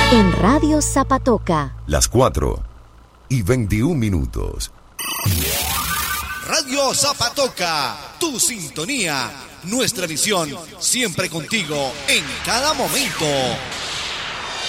En Radio Zapatoca. Las 4:21. Radio Zapatoca, tu sintonía, nuestra visión, siempre contigo en cada momento.